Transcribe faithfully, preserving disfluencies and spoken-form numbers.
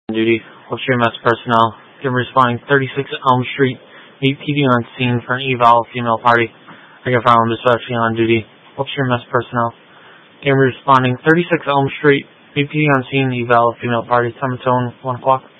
Duty, Upstream M S personnel. Give responding thirty-six Elm Street. Meet P D on scene for an eval female party. I can file dispatching on duty. Upstream M S personnel. Give responding thirty-six Elm Street. Meet P D on scene eval female party. Time and tone one o'clock.